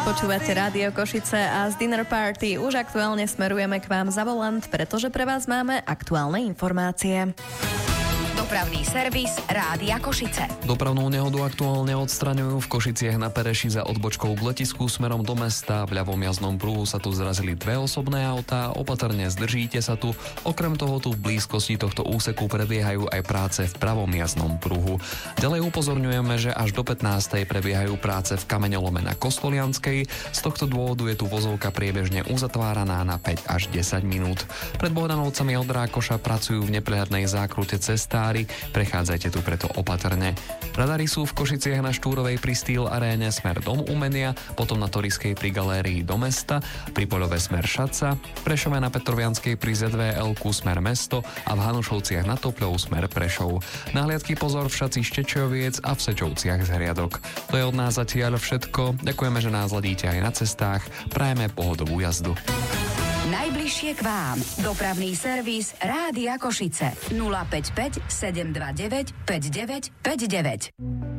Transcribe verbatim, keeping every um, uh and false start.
Počúvate Rádio Košice a z Dinner Party už aktuálne smerujeme k vám za volant, pretože pre vás máme aktuálne informácie. Dopravný servis Rádia Košice. Dopravnú nehodu aktuálne odstraňujú v Košiciach na Pereši za odbočkou k letisku smerom do mesta. V ľavom jazdnom pruhu sa tu zrazili dve osobné autá, opatrne zdržíte sa tu. Okrem toho tu v blízkosti tohto úseku prebiehajú aj práce v pravom jazdnom pruhu. Ďalej upozorňujeme, že až do pätnástej prebiehajú práce v kameňolome na Kostolianskej. Z tohto dôvodu je tu vozovka priebežne uzatváraná na päť až desať minút. Pred Bohdanovcami od Rákoša pracujú v neprehľadnej zákrute cestári. Prechádzajte tu preto opatrne. Radary sú v Košiciach na Štúrovej pri Steel Aréne smer Dom umenia, potom na Toriskej pri galérii do mesta, pri Poľove smer Šaca, Prešove na Petrovianskej pri zet vé elku smer mesto a v Hanušovciach na Topľov smer Prešov. Nahliadky pozor v Šaci Štečoviec a v Sečovciach z Hriadok. To je od nás zatiaľ všetko. Ďakujeme, že nás ladíte aj na cestách. Prajeme pohodovú jazdu. Najbližšie k vám. Dopravný servis Rádia Košice. nula päť päť sedem dva deväť päť deväť päť deväť.